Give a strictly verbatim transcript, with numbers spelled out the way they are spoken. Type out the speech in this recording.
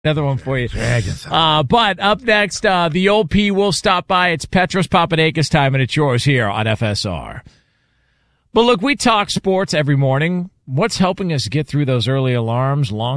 Another one for you. Uh, but up next, uh, the old P will stop by. It's Petros Papadakis time, and it's yours here on F S R. But look, we talk sports every morning. What's helping us get through those early alarms, long